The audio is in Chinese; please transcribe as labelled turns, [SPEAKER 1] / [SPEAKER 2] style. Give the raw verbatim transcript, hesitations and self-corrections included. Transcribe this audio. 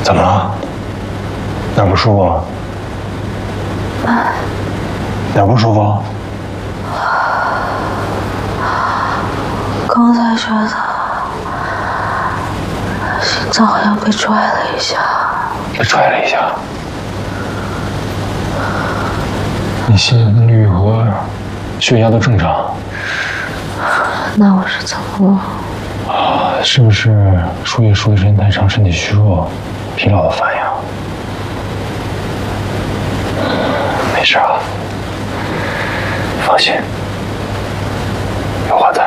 [SPEAKER 1] 怎么了？哪儿不舒服？哪儿不舒服？
[SPEAKER 2] 刚才觉得心脏好像被拽了一下。
[SPEAKER 1] 被拽了一下。你心率和血压都正常。
[SPEAKER 2] 那我是怎么了？
[SPEAKER 1] 啊，是不是输液输的时间太长，身体虚弱、疲劳的反应？没事啊，放心，有我在。